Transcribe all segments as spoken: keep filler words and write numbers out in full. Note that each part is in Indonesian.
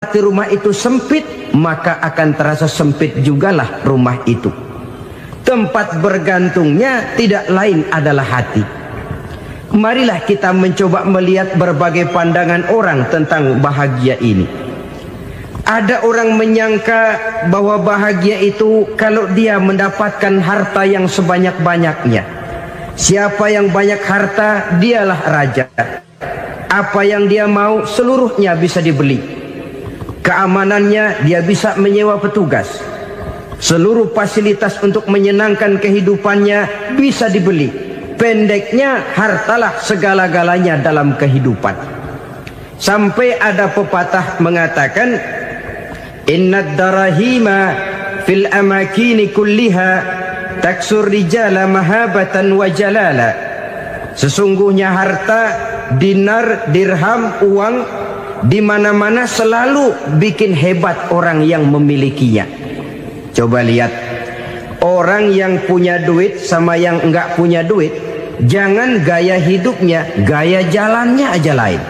menempati rumah itu sempit, maka akan terasa sempit jugalah rumah itu. Tempat bergantungnya tidak lain adalah hati. Marilah kita mencoba melihat berbagai pandangan orang tentang bahagia ini. Ada orang menyangka bahwa bahagia itu kalau dia mendapatkan harta yang sebanyak-banyaknya. Siapa yang banyak harta, dialah raja. Apa yang dia mau, seluruhnya bisa dibeli. Keamanannya, dia bisa menyewa petugas. Seluruh fasilitas untuk menyenangkan kehidupannya bisa dibeli. Pendeknya, hartalah segala-galanya dalam kehidupan. Sampai ada pepatah mengatakan, Innad darahima fil amakini kulliha taksur rijala mahabatan wa jalala. Sesungguhnya harta, dinar, dirham, uang di mana-mana selalu bikin hebat orang yang memilikinya. Coba lihat, orang yang punya duit sama yang enggak punya duit, jangan gaya hidupnya, gaya jalannya aja lain.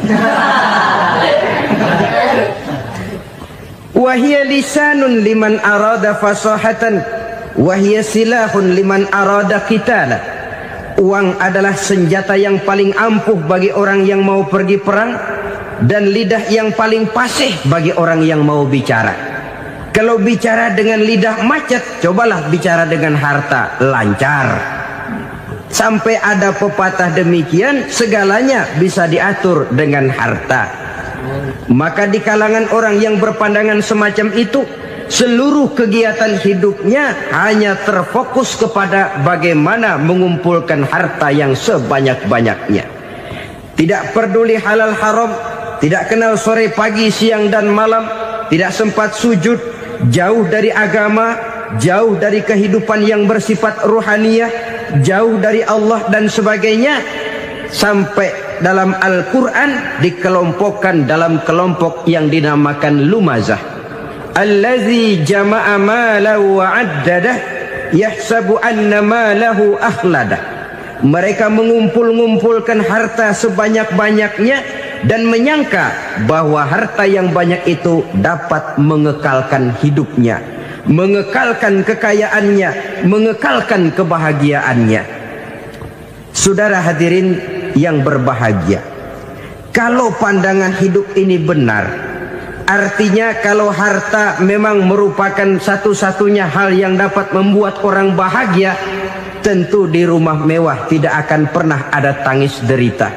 Wahia lisanun liman arada fasahatan, wahia silahun liman arada qitala. Uang adalah senjata yang paling ampuh bagi orang yang mau pergi perang, dan lidah yang paling fasih bagi orang yang mau bicara. Kalau bicara dengan lidah macet, cobalah bicara dengan harta, lancar. Sampai ada pepatah demikian, segalanya bisa diatur dengan harta. Maka di kalangan orang yang berpandangan semacam itu, seluruh kegiatan hidupnya hanya terfokus kepada bagaimana mengumpulkan harta yang sebanyak-banyaknya. Tidak peduli halal haram, tidak kenal sore pagi siang dan malam, tidak sempat sujud, jauh dari agama, jauh dari kehidupan yang bersifat ruhaniyah, jauh dari Allah dan sebagainya. Sampai dalam Al-Quran dikelompokkan dalam kelompok yang dinamakan lumazah. Allazi jama'a malahu wa addadah yahsabu anna malahu akhladah. Mereka mengumpul-ngumpulkan harta sebanyak-banyaknya dan menyangka bahwa harta yang banyak itu dapat mengekalkan hidupnya, mengekalkan kekayaannya, mengekalkan kebahagiaannya. Saudara hadirin yang berbahagia, kalau pandangan hidup ini benar, artinya kalau harta memang merupakan satu-satunya hal yang dapat membuat orang bahagia, tentu di rumah mewah tidak akan pernah ada tangis derita.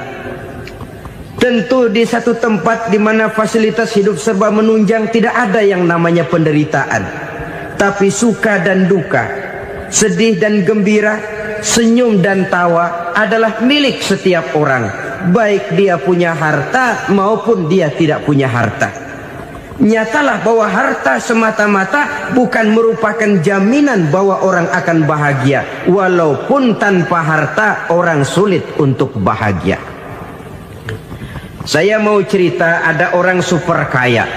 Tentu di satu tempat di mana fasilitas hidup serba menunjang tidak ada yang namanya penderitaan. Tapi suka dan duka, sedih dan gembira, senyum dan tawa adalah milik setiap orang, baik dia punya harta maupun dia tidak punya harta. Nyatalah bahwa harta semata-mata bukan merupakan jaminan bahwa orang akan bahagia, walaupun tanpa harta orang sulit untuk bahagia. Saya mau cerita, ada orang super kaya,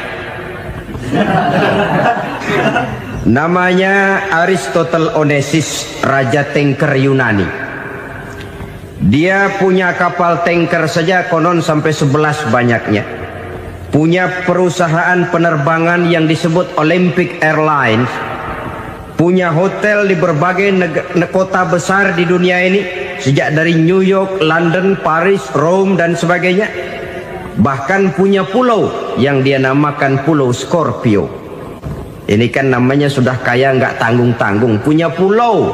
namanya Aristotle Onesimus, raja tanker Yunani. Dia punya kapal tanker saja konon sampai sebelas banyaknya. Punya perusahaan penerbangan yang disebut Olympic Airlines. Punya hotel di berbagai kota besar di dunia ini, sejak dari New York, London, Paris, Rome dan sebagainya. Bahkan punya pulau yang dia namakan Pulau Scorpio. Ini kan namanya sudah kaya nggak tanggung-tanggung, punya pulau.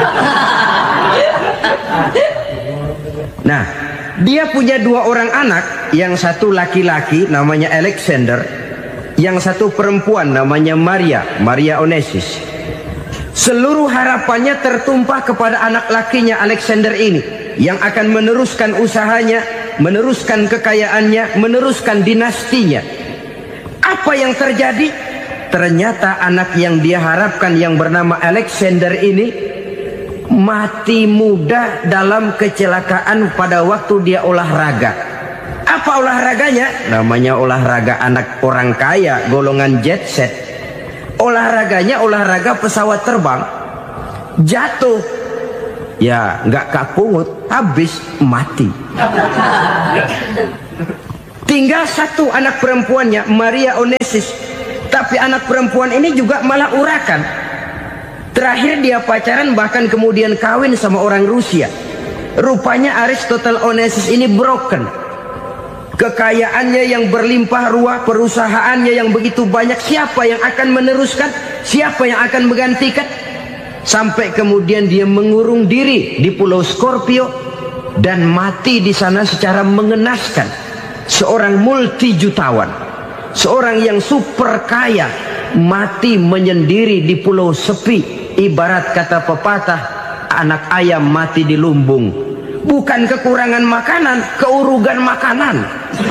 Nah, dia punya dua orang anak, yang satu laki-laki namanya Alexander, yang satu perempuan namanya Maria, Maria Onesimus. Seluruh harapannya tertumpah kepada anak lakinya Alexander ini, yang akan meneruskan usahanya, meneruskan kekayaannya, meneruskan dinastinya. Apa yang terjadi? Ternyata anak yang dia harapkan yang bernama Alexander ini mati muda dalam kecelakaan pada waktu dia olahraga. Apa olahraganya? Namanya olahraga anak orang kaya, golongan jet set. Olahraganya olahraga pesawat terbang. Jatuh, ya nggak kapungut, habis mati. Tinggal satu anak perempuannya, Maria Onesius. Tapi anak perempuan ini juga malah urakan. Terakhir dia pacaran, bahkan kemudian kawin sama orang Rusia. Rupanya Aristotle Onesius ini broken. Kekayaannya yang berlimpah ruah, perusahaannya yang begitu banyak, siapa yang akan meneruskan? Siapa yang akan menggantikan? Sampai kemudian dia mengurung diri di Pulau Scorpio dan mati di sana secara mengenaskan. Seorang multi jutawan, seorang yang super kaya, mati menyendiri di pulau sepi. Ibarat kata pepatah, anak ayam mati di lumbung. Bukan kekurangan makanan, keurugan makanan.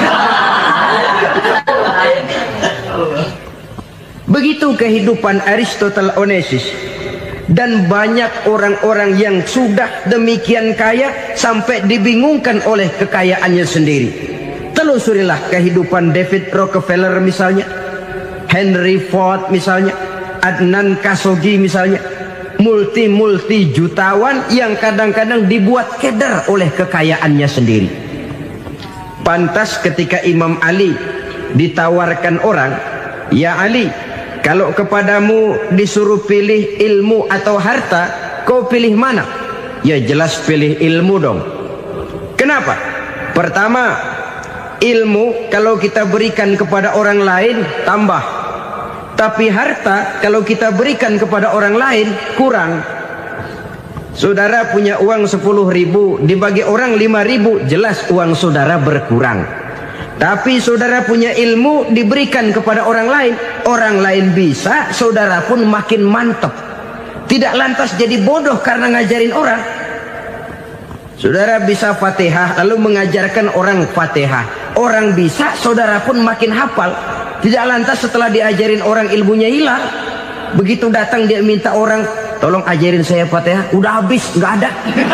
Begitu kehidupan Aristotle Onesius. Dan banyak orang-orang yang sudah demikian kaya sampai dibingungkan oleh kekayaannya sendiri. Telusurilah kehidupan David Rockefeller misalnya, Henry Ford misalnya, Adnan Khashoggi misalnya. Multi-multi jutawan yang kadang-kadang dibuat keder oleh kekayaannya sendiri. Pantas ketika Imam Ali ditawarkan orang, "Ya Ali, kalau kepadamu disuruh pilih ilmu atau harta, kau pilih mana?" Ya jelas pilih ilmu dong. Kenapa? Pertama, ilmu kalau kita berikan kepada orang lain tambah. Tapi harta kalau kita berikan kepada orang lain kurang. Saudara punya uang sepuluh ribu, dibagi orang lima ribu, jelas uang saudara berkurang. Tapi saudara punya ilmu, diberikan kepada orang lain, orang lain bisa, saudara pun makin mantap. Tidak lantas jadi bodoh karena ngajarin orang. Saudara bisa Fatihah lalu mengajarkan orang Fatihah, orang bisa, saudara pun makin hafal. Tidak lantas setelah diajarin orang ilmunya hilang. Begitu datang dia minta orang, "Tolong ajarin saya Fatihah." Udah habis, nggak ada.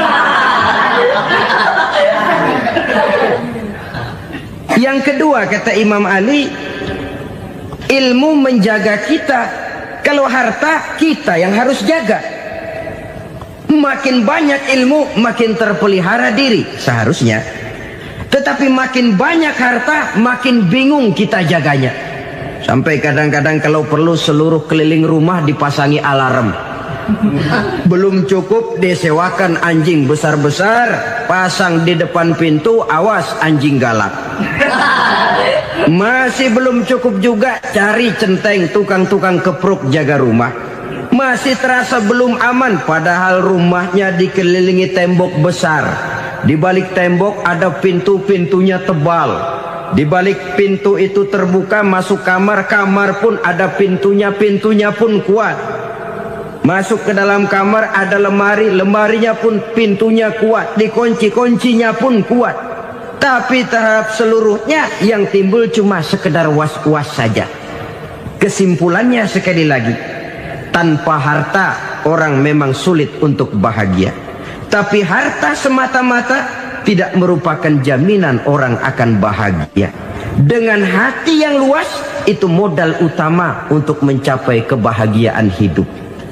Yang kedua kata Imam Ali, ilmu menjaga kita. Kalau harta, kita yang harus jaga. Makin banyak ilmu, makin terpelihara diri seharusnya. Tetapi makin banyak harta, makin bingung kita jaganya. Sampai kadang-kadang kalau perlu seluruh keliling rumah dipasangi alarm. Belum cukup disewakan anjing besar-besar, pasang di depan pintu, awas anjing galak. Masih belum cukup juga, cari centeng tukang-tukang kepruk jaga rumah. Masih terasa belum aman, padahal rumahnya dikelilingi tembok besar. Di balik tembok ada pintu-pintunya tebal. Di balik pintu itu terbuka masuk kamar, kamar pun ada pintunya, pintunya pun kuat. Masuk ke dalam kamar ada lemari, lemarinya pun pintunya kuat, dikunci, kuncinya pun kuat. Tapi tahap seluruhnya yang timbul cuma sekedar was-was saja. Kesimpulannya sekali lagi, tanpa harta orang memang sulit untuk bahagia. Tapi harta semata-mata tidak merupakan jaminan orang akan bahagia. Dengan hati yang luas, itu modal utama untuk mencapai kebahagiaan hidup.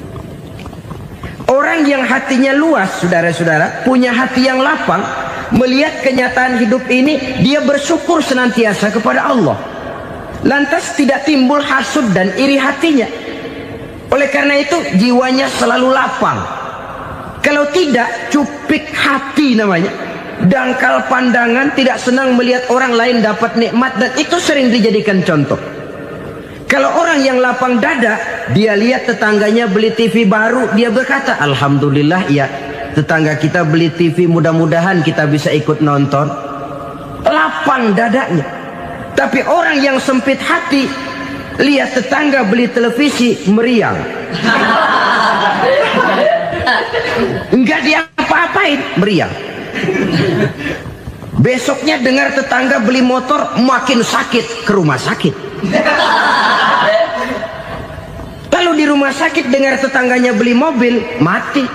Orang yang hatinya luas, saudara-saudara, punya hati yang lapang, melihat kenyataan hidup ini, dia bersyukur senantiasa kepada Allah. Lantas tidak timbul hasud dan iri hatinya. Oleh karena itu, jiwanya selalu lapang. Kalau tidak, cupik hati namanya. Dangkal pandangan, tidak senang melihat orang lain dapat nikmat, dan itu sering dijadikan contoh. Kalau orang yang lapang dada, dia lihat tetangganya beli T V baru, dia berkata, "Alhamdulillah ya, tetangga kita beli T V, mudah-mudahan kita bisa ikut nonton." Lapang dadanya. Tapi orang yang sempit hati, lihat tetangga beli televisi, meriang. Enggak diapa-apain, meriang. Besoknya dengar tetangga beli motor, makin sakit, ke rumah sakit. Lalu di rumah sakit dengar tetangganya beli mobil, mati.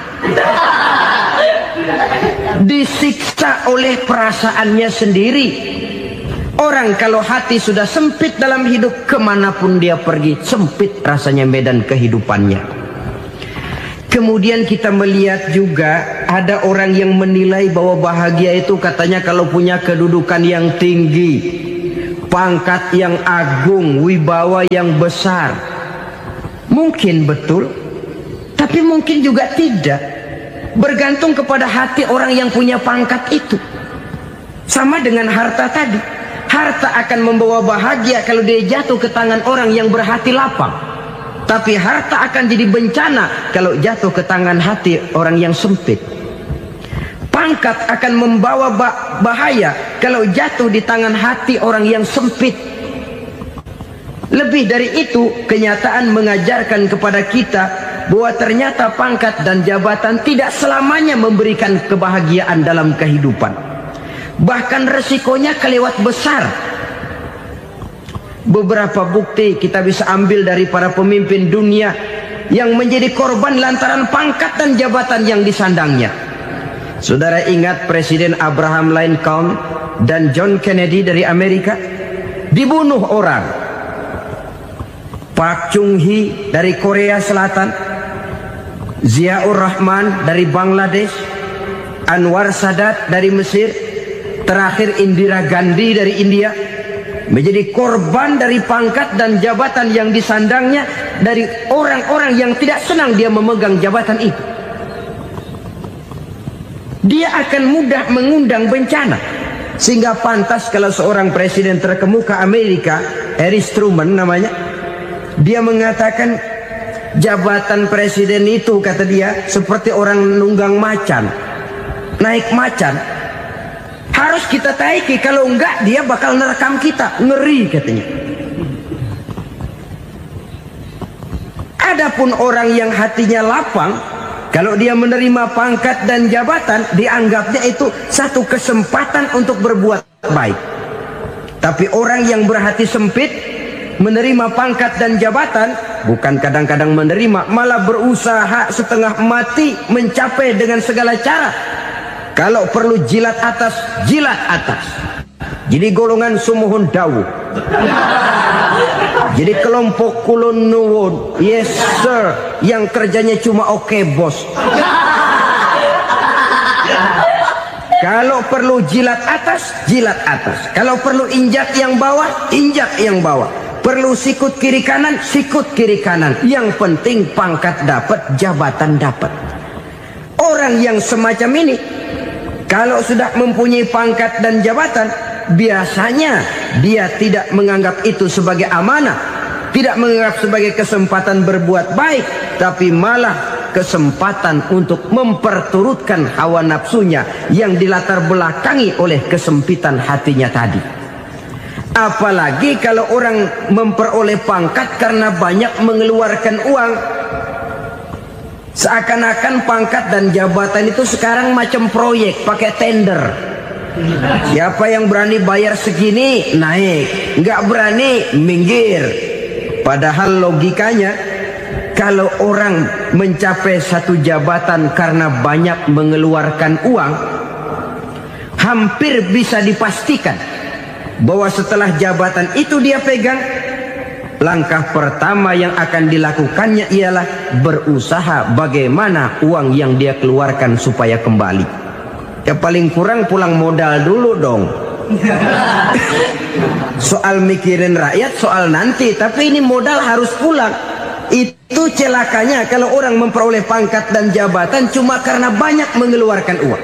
Disiksa oleh perasaannya sendiri. Orang kalau hati sudah sempit dalam hidup, kemanapun dia pergi, sempit rasanya medan kehidupannya. Kemudian kita melihat juga ada orang yang menilai bahwa bahagia itu katanya kalau punya kedudukan yang tinggi, pangkat yang agung, wibawa yang besar. Mungkin betul, tapi mungkin juga tidak. Bergantung kepada hati orang yang punya pangkat itu. Sama dengan harta tadi. Harta akan membawa bahagia kalau dia jatuh ke tangan orang yang berhati lapang. Tapi harta akan jadi bencana kalau jatuh ke tangan hati orang yang sempit. Pangkat akan membawa bahaya kalau jatuh di tangan hati orang yang sempit. Lebih dari itu, kenyataan mengajarkan kepada kita bahwa ternyata pangkat dan jabatan tidak selamanya memberikan kebahagiaan dalam kehidupan. Bahkan resikonya kelewat besar. Beberapa bukti kita bisa ambil dari para pemimpin dunia yang menjadi korban lantaran pangkat dan jabatan yang disandangnya. Saudara ingat Presiden Abraham Lincoln dan John Kennedy dari Amerika? Dibunuh orang. Park Chung-hee dari Korea Selatan, Ziaur Rahman dari Bangladesh, Anwar Sadat dari Mesir, terakhir Indira Gandhi dari India, menjadi korban dari pangkat dan jabatan yang disandangnya dari orang-orang yang tidak senang dia memegang jabatan itu. Dia akan mudah mengundang bencana. Sehingga pantas kalau seorang presiden terkemuka Amerika, Harry Truman namanya, dia mengatakan jabatan presiden itu, kata dia, seperti orang nunggang macan, naik macan. Harus kita taiki, kalau enggak dia bakal nerekam kita. Ngeri katanya. Adapun orang yang hatinya lapang, kalau dia menerima pangkat dan jabatan, dianggapnya itu satu kesempatan untuk berbuat baik. Tapi orang yang berhati sempit, menerima pangkat dan jabatan, bukan kadang-kadang menerima, malah berusaha setengah mati mencapai dengan segala cara. Kalau perlu jilat atas, jilat atas. Jadi golongan sumuhun dawu. Jadi kelompok kulon nuwun, yes sir, yang kerjanya cuma oke okay, bos. Kalau perlu jilat atas, jilat atas. Kalau perlu injak yang bawah, injak yang bawah. Perlu sikut kiri kanan, sikut kiri kanan. Yang penting pangkat dapat, jabatan dapat. Orang yang semacam ini, kalau sudah mempunyai pangkat dan jabatan, biasanya dia tidak menganggap itu sebagai amanah, tidak menganggap sebagai kesempatan berbuat baik, tapi malah kesempatan untuk memperturutkan hawa nafsunya yang dilatar belakangi oleh kesempitan hatinya tadi. Apalagi kalau orang memperoleh pangkat karena banyak mengeluarkan uang. Seakan-akan pangkat dan jabatan itu sekarang macam proyek, pakai tender. Siapa yang berani bayar segini, naik. Nggak berani, minggir. Padahal logikanya, kalau orang mencapai satu jabatan karena banyak mengeluarkan uang, hampir bisa dipastikan bahwa setelah jabatan itu dia pegang, langkah pertama yang akan dilakukannya ialah berusaha bagaimana uang yang dia keluarkan supaya kembali. Ya paling kurang pulang modal dulu dong. Soal mikirin rakyat soal nanti, tapi ini modal harus pulang. Itu celakanya kalau orang memperoleh pangkat dan jabatan cuma karena banyak mengeluarkan uang.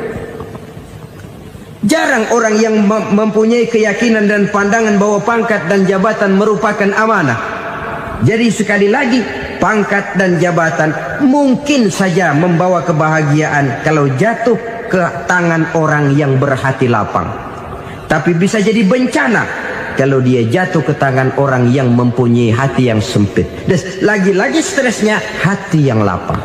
Jarang orang yang mempunyai keyakinan dan pandangan bahwa pangkat dan jabatan merupakan amanah. Jadi sekali lagi, pangkat dan jabatan mungkin saja membawa kebahagiaan kalau jatuh ke tangan orang yang berhati lapang. Tapi bisa jadi bencana kalau dia jatuh ke tangan orang yang mempunyai hati yang sempit. Dan lagi-lagi stresnya hati yang lapang.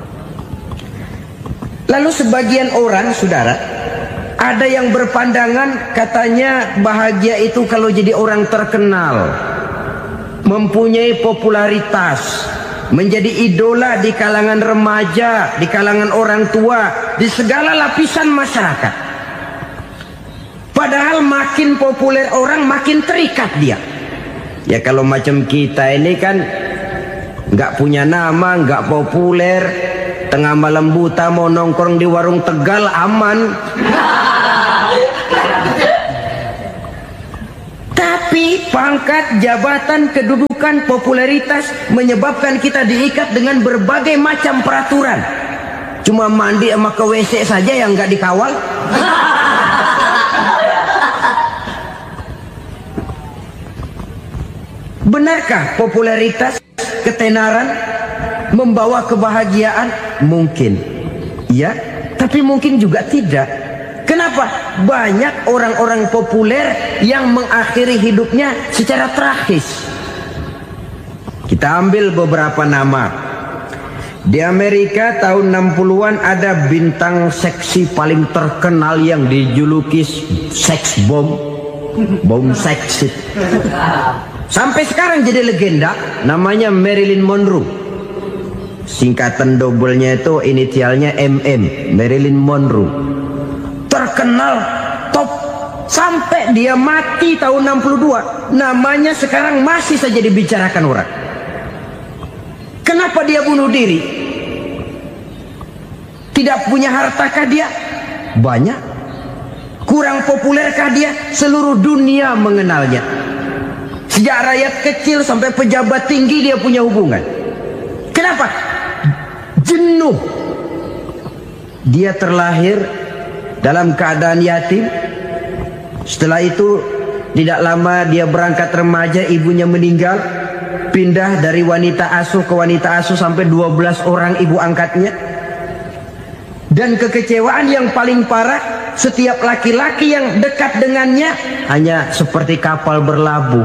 Lalu sebagian orang, saudara, ada yang berpandangan katanya bahagia itu kalau jadi orang terkenal, mempunyai popularitas, menjadi idola di kalangan remaja, di kalangan orang tua, di segala lapisan masyarakat. Padahal makin populer orang makin terikat dia. Ya kalau macam kita ini kan nggak punya nama, nggak populer, tengah malam buta mau nongkrong di warung Tegal aman. Tapi pangkat, jabatan, kedudukan, popularitas menyebabkan kita diikat dengan berbagai macam peraturan. Cuma mandi sama ke W C saja yang nggak dikawal. Benarkah popularitas, ketenaran membawa kebahagiaan? Mungkin, ya, tapi mungkin juga tidak. Kenapa? Banyak orang-orang populer yang mengakhiri hidupnya secara tragis. Kita ambil beberapa nama. Di Amerika tahun enam puluhan ada bintang seksi paling terkenal yang dijuluki sex bomb, bom seks. Sampai sekarang jadi legenda, namanya Marilyn Monroe. Singkatan doublenya itu inisialnya M M, Marilyn Monroe. Terkenal, top, sampai dia mati tahun enam puluh dua, namanya sekarang masih saja dibicarakan orang. Kenapa dia bunuh diri? Tidak punya hartakah dia? Banyak. Kurang populerkah dia? Seluruh dunia mengenalnya. Sejak rakyat kecil sampai pejabat tinggi dia punya hubungan. Kenapa? Jenuh. Dia terlahir dalam keadaan yatim. Setelah itu tidak lama dia berangkat remaja, ibunya meninggal. Pindah dari wanita asuh ke wanita asuh sampai dua belas orang ibu angkatnya. Dan kekecewaan yang paling parah, setiap laki-laki yang dekat dengannya hanya seperti kapal berlabuh.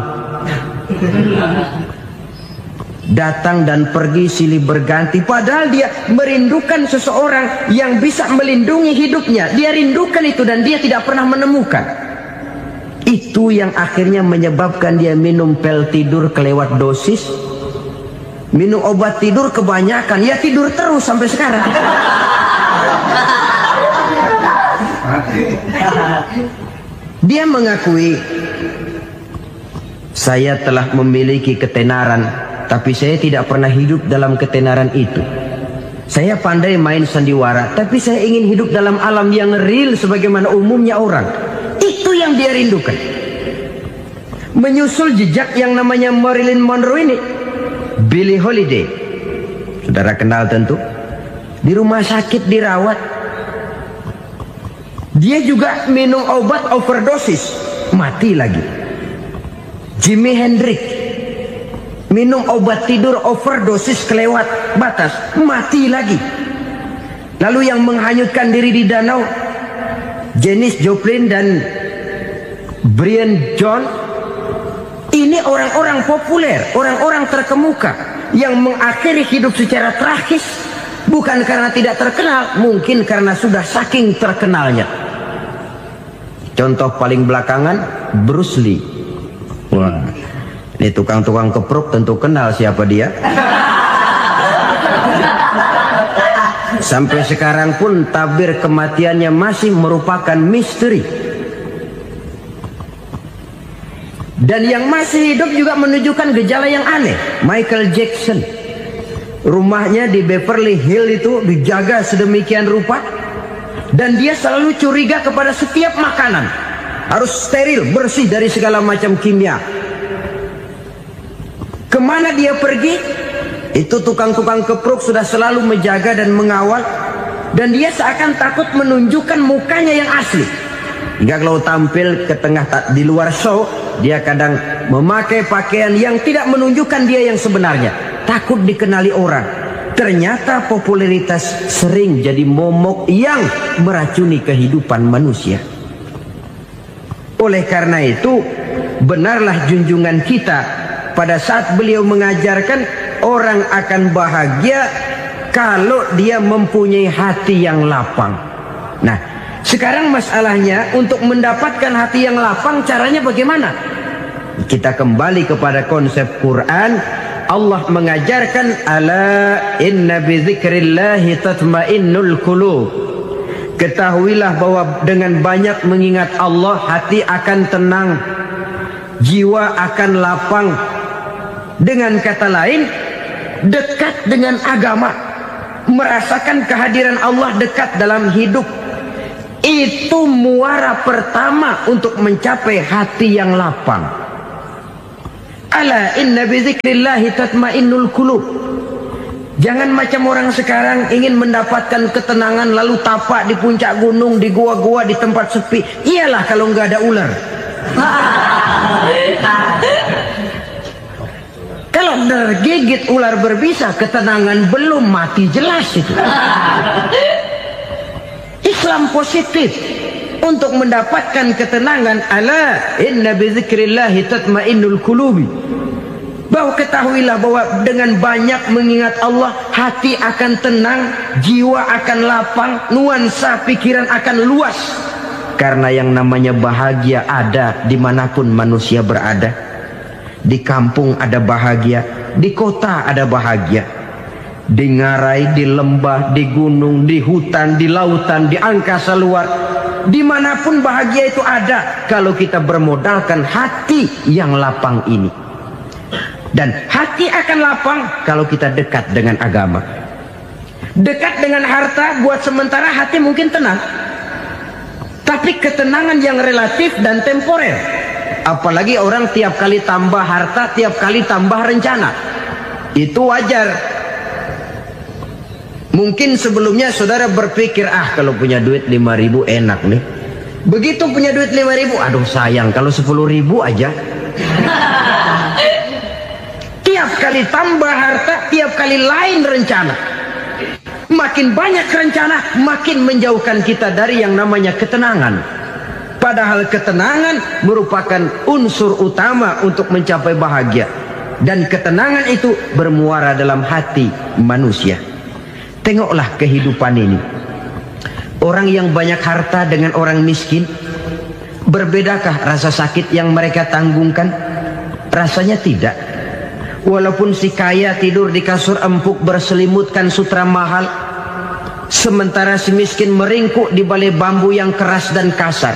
Datang dan pergi silih berganti, padahal dia merindukan seseorang yang bisa melindungi hidupnya. Dia rindukan itu dan dia tidak pernah menemukan. Itu yang akhirnya menyebabkan dia minum pil tidur kelewat dosis, minum obat tidur kebanyakan, ya tidur terus sampai sekarang. Dia mengakui, saya telah memiliki ketenaran, tapi saya tidak pernah hidup dalam ketenaran itu. Saya pandai main sandiwara, tapi saya ingin hidup dalam alam yang real sebagaimana umumnya orang. Itu yang dia rindukan. Menyusul jejak yang namanya Marilyn Monroe ini, Billie Holiday, saudara kenal tentu. Di rumah sakit dirawat. Dia juga minum obat overdosis, mati lagi. Jimi Hendrix minum obat tidur overdosis kelewat batas, mati lagi. Lalu yang menghanyutkan diri di danau, Janis Joplin dan Brian Jones. Ini orang-orang populer, orang-orang terkemuka yang mengakhiri hidup secara tragis, bukan karena tidak terkenal, mungkin karena sudah saking terkenalnya. Contoh paling belakangan, Bruce Lee. Wah, ini tukang-tukang kepruk tentu kenal siapa dia. Sampai sekarang pun tabir kematiannya masih merupakan misteri. Dan yang masih hidup juga menunjukkan gejala yang aneh. Michael Jackson, rumahnya di Beverly Hills itu dijaga sedemikian rupa, dan dia selalu curiga kepada setiap makanan harus steril, bersih dari segala macam kimia. Kemana dia pergi, itu tukang-tukang kepruk sudah selalu menjaga dan mengawal, dan dia seakan takut menunjukkan mukanya yang asli. Hingga kalau tampil ke tengah di luar show, dia kadang memakai pakaian yang tidak menunjukkan dia yang sebenarnya, takut dikenali orang. Ternyata popularitas sering jadi momok yang meracuni kehidupan manusia. Oleh karena itu, benarlah junjungan kita pada saat beliau mengajarkan orang akan bahagia kalau dia mempunyai hati yang lapang. Nah, sekarang masalahnya untuk mendapatkan hati yang lapang, caranya bagaimana? Kita kembali kepada konsep Quran. Allah mengajarkan, ala inna bi dzikrillahi tatmainnul qulub. Ketahuilah bahwa dengan banyak mengingat Allah, hati akan tenang, jiwa akan lapang. Dengan kata lain, dekat dengan agama, merasakan kehadiran Allah dekat dalam hidup. Itu muara pertama untuk mencapai hati yang lapang. Ala inna bizikrillahi tatmainnul qulub. Jangan macam orang sekarang ingin mendapatkan ketenangan lalu tapak di puncak gunung, di gua-gua, di tempat sepi. Iyalah kalau nggak ada ular. Kalau tergigit ular berbisa, ketenangan belum, mati jelas itu. Islam positif untuk mendapatkan ketenangan. Ala inna bizikrillahi tatmainnul qulubi. Bahwa ketahuilah bahwa dengan banyak mengingat Allah, hati akan tenang, jiwa akan lapang, nuansa pikiran akan luas. Karena yang namanya bahagia ada dimanapun manusia berada. Di kampung ada bahagia, di kota ada bahagia, di ngarai, di lembah, di gunung, di hutan, di lautan, di angkasa luar, dimanapun bahagia itu ada kalau kita bermodalkan hati yang lapang ini. Dan hati akan lapang kalau kita dekat dengan agama. Dekat dengan harta buat sementara hati mungkin tenang, tapi ketenangan yang relatif dan temporer. Apalagi orang tiap kali tambah harta, tiap kali tambah rencana. Itu wajar. Mungkin sebelumnya saudara berpikir, ah kalau punya duit lima ribu enak nih. Begitu punya duit lima ribu, aduh sayang kalau sepuluh ribu aja. Tiap kali tambah harta, tiap kali lain rencana. Makin banyak rencana, makin menjauhkan kita dari yang namanya ketenangan. Padahal ketenangan merupakan unsur utama untuk mencapai bahagia. Dan ketenangan itu bermuara dalam hati manusia. Tengoklah kehidupan ini. Orang yang banyak harta dengan orang miskin, berbedakah rasa sakit yang mereka tanggungkan? Rasanya tidak. Walaupun si kaya tidur di kasur empuk berselimutkan sutra mahal, sementara si miskin meringkuk di balai bambu yang keras dan kasar.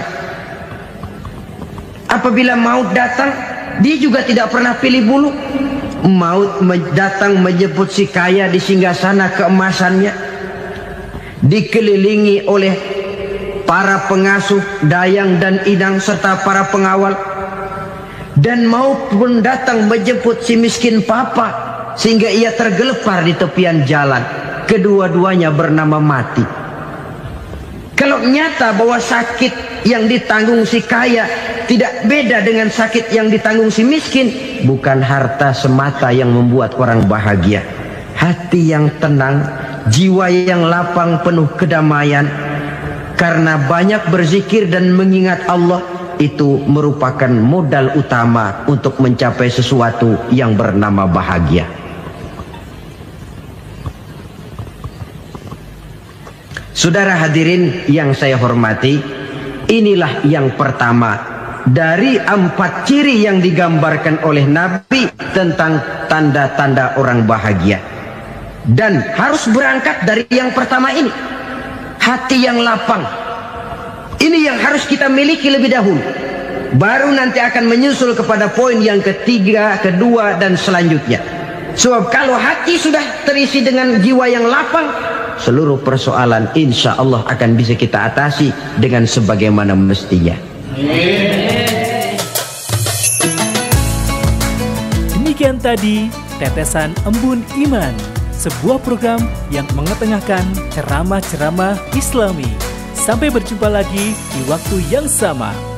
Apabila maut datang, dia juga tidak pernah pilih bulu. Maut datang menjemput si kaya di singgasana keemasannya, dikelilingi oleh para pengasuh, dayang dan inang serta para pengawal. Dan maupun datang menjemput si miskin papa sehingga ia tergelepar di tepian jalan. Kedua-duanya bernama mati. Kalau nyata bahwa sakit yang ditanggung si kaya tidak beda dengan sakit yang ditanggung si miskin, bukan harta semata yang membuat orang bahagia. Hati yang tenang, jiwa yang lapang penuh kedamaian karena banyak berzikir dan mengingat Allah, itu merupakan modal utama untuk mencapai sesuatu yang bernama bahagia. Saudara hadirin yang saya hormati, inilah yang pertama dari empat ciri yang digambarkan oleh Nabi tentang tanda-tanda orang bahagia. Dan harus berangkat dari yang pertama ini, hati yang lapang. Ini yang harus kita miliki lebih dahulu. Baru nanti akan menyusul kepada poin yang ketiga, kedua, dan selanjutnya. Sebab kalau hati sudah terisi dengan jiwa yang lapang, seluruh persoalan insya Allah akan bisa kita atasi dengan sebagaimana mestinya. Demikian tadi Tetesan Embun Iman, sebuah program yang mengetengahkan ceramah-ceramah Islami. Sampai berjumpa lagi di waktu yang sama.